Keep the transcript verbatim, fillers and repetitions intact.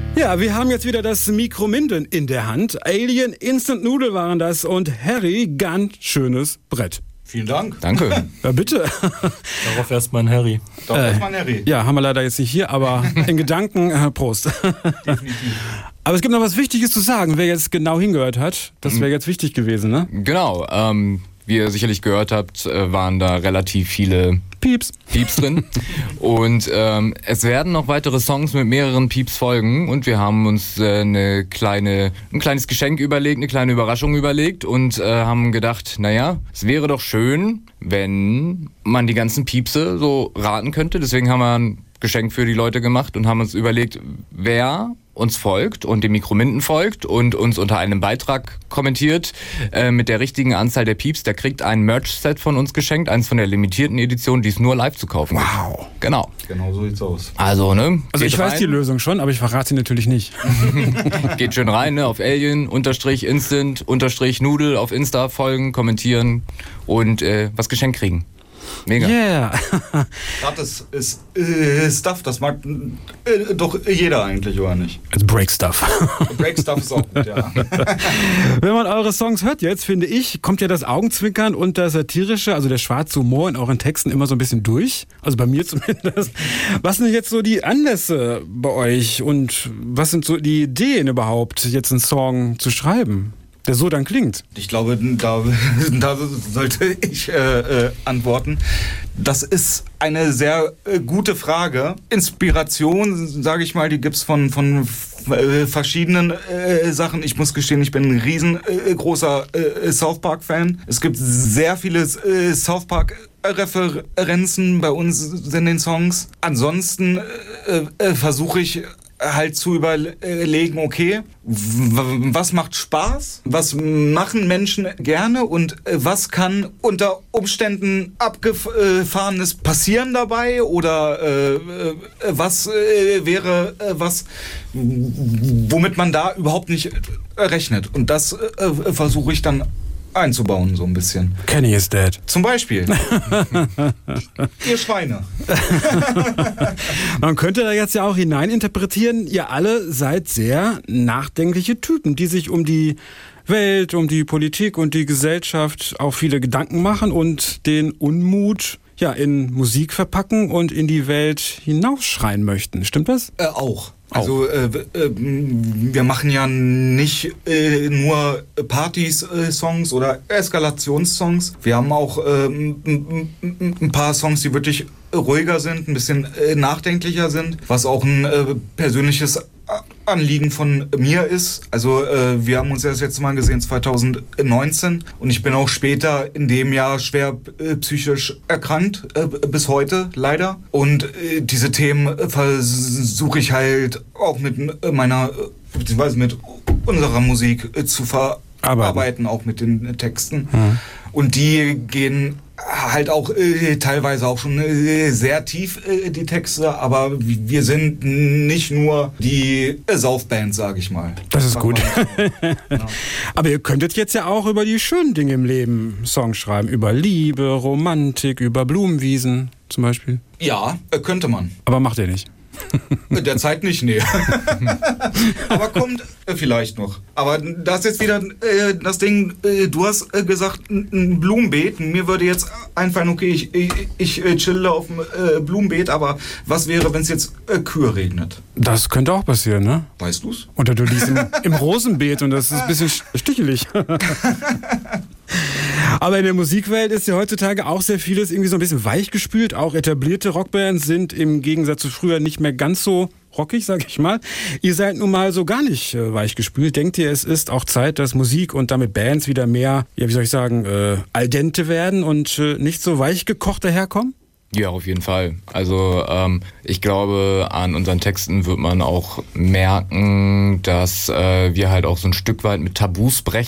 Ja, wir haben jetzt wieder das Mikrominden in der Hand. Alien Instant Noodle waren das und Harry, ganz schönes Brett. Vielen Dank. Danke. Ja, bitte. Darauf erstmal ein Harry. Darauf Äh, erstmal ein Harry. Ja, haben wir leider jetzt nicht hier, aber in Gedanken, äh, Prost. Definitiv. Aber es gibt noch was Wichtiges zu sagen, wer jetzt genau hingehört hat. Das wäre jetzt wichtig gewesen, ne? Genau, ähm, wie ihr sicherlich gehört habt, äh, waren da relativ viele Pieps. Pieps drin. Und ähm, es werden noch weitere Songs mit mehreren Pieps folgen und wir haben uns äh, eine kleine, ein kleines Geschenk überlegt, eine kleine Überraschung überlegt und äh, haben gedacht, naja, es wäre doch schön, wenn man die ganzen Piepse so raten könnte. Deswegen haben wir ein Geschenk für die Leute gemacht und haben uns überlegt, wer uns folgt und dem Mikrominden folgt und uns unter einem Beitrag kommentiert äh, mit der richtigen Anzahl der Pieps, der kriegt ein Merch-Set von uns geschenkt, eins von der limitierten Edition, die es nur live zu kaufen gibt. Wow. Genau. Genau so sieht's aus. Also, ne? Also geht ich weiß rein, die Lösung schon, aber ich verrate sie natürlich nicht. Geht schön rein, ne? Auf Alien, Unterstrich, Instant, Unterstrich, Noodle auf Insta folgen, kommentieren und äh, was geschenkt kriegen. Mega. Yeah. Gratis ist äh, Stuff, das mag äh, doch jeder eigentlich, oder nicht? It's Break Stuff. Break Stuff ist auch gut, ja. Wenn man eure Songs hört jetzt, finde ich, kommt ja das Augenzwinkern und das Satirische, also der schwarze Humor in euren Texten immer so ein bisschen durch. Also bei mir zumindest. Was sind jetzt so die Anlässe bei euch und was sind so die Ideen überhaupt, jetzt einen Song zu schreiben, der so dann klingt? Ich glaube, da, da sollte ich äh, äh, antworten. Das ist eine sehr äh, gute Frage. Inspiration, sage ich mal, die gibt's von, von äh, verschiedenen äh, Sachen. Ich muss gestehen, ich bin ein riesengroßer äh, äh, South Park-Fan. Es gibt sehr viele äh, South Park Referenzen bei uns in den Songs. Ansonsten äh, äh, versuche ich halt zu überlegen, okay, was macht Spaß? Was machen Menschen gerne? Und was kann unter Umständen Abgefahrenes passieren dabei? Oder äh, was äh, wäre äh, was, womit man da überhaupt nicht rechnet? Und das äh, versuche ich dann einzubauen, so ein bisschen. Kenny is dead. Zum Beispiel. Ihr Schweine. Man könnte da jetzt ja auch hineininterpretieren, ihr alle seid sehr nachdenkliche Typen, die sich um die Welt, um die Politik und die Gesellschaft auch viele Gedanken machen und den Unmut ja in Musik verpacken und in die Welt hinausschreien möchten. Stimmt das? Äh, auch. Also äh, äh, wir machen ja nicht äh, nur Partys-Songs oder Eskalationssongs. Wir haben auch äh, ein paar Songs, die wirklich ruhiger sind, ein bisschen äh, nachdenklicher sind, was auch ein äh, persönliches Anliegen von mir ist. Also äh, wir haben uns ja das letzte Mal gesehen zwanzig neunzehn und ich bin auch später in dem Jahr schwer äh, psychisch erkrankt, äh, bis heute leider. Und äh, diese Themen versuche ich halt auch mit meiner, beziehungsweise mit unserer Musik äh, zu verarbeiten, auch mit den Texten. Mhm. Und die gehen halt auch äh, teilweise auch schon äh, sehr tief, äh, die Texte, aber wir sind nicht nur die äh, Saufband, sag ich mal. Das ist Sag gut. Genau. Aber ihr könntet jetzt ja auch über die schönen Dinge im Leben Songs schreiben. Über Liebe, Romantik, über Blumenwiesen zum Beispiel. Ja, äh, könnte man. Aber macht ihr nicht. Derzeit nicht, nee. Aber kommt äh, vielleicht noch. Aber das ist jetzt wieder äh, das Ding, äh, du hast äh, gesagt, ein, ein Blumenbeet. Mir würde jetzt einfallen, okay, ich, ich, ich äh, chille auf dem äh, Blumenbeet, aber was wäre, wenn es jetzt äh, Kühe regnet? Das könnte auch passieren, ne? Weißt du's? Oder du liegst im, im Rosenbeet und das ist ein bisschen stichelig. Aber in der Musikwelt ist ja heutzutage auch sehr vieles irgendwie so ein bisschen weichgespült. Auch etablierte Rockbands sind im Gegensatz zu früher nicht mehr ganz so rockig, sag ich mal. Ihr seid nun mal so gar nicht äh, weichgespült. Denkt ihr, es ist auch Zeit, dass Musik und damit Bands wieder mehr, ja, wie soll ich sagen, äh, al dente werden und äh, nicht so weichgekocht daherkommen? Ja, auf jeden Fall. Also ähm, ich glaube, an unseren Texten wird man auch merken, dass äh, wir halt auch so ein Stück weit mit Tabus brechen.